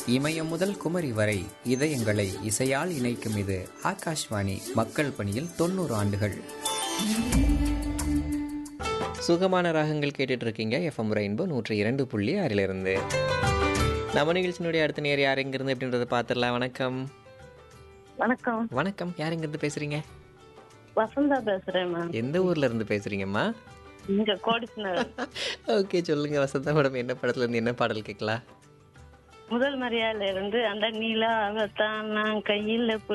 இமயம் முதல் குமரி வரை இதயங்களை இசையால் இணைக்கும் இது ஆகாஷ்வாணி. மக்கள் பணியில் 90 ஆண்டுகள். சுகமான ராகங்கள் கேட்டுட்டு இருக்கீங்க. எஃப்எம் ரெயின்போ 102.6 நம்ம நிகழ்ச்சியினுடைய அடுத்த நேர் யார் எங்கிருந்து அப்படின்றத பார்த்துடலாம். வணக்கம். வணக்கம். வணக்கம். யார் எங்கிருந்து பேசுறீங்க? வசந்தா பேசுறேன். எந்த ஊர்ல இருந்து பேசுறீங்கம்மா? இங்க கோடிஸ்நகர். ஓகே, சொல்லுங்க வசந்தா மேடம், என்ன படத்துல இருந்து என்ன பாடல் கேட்கலாம்? முதல் மரியாதையில இருந்து அந்த நிலாவத்தான் நான் கையில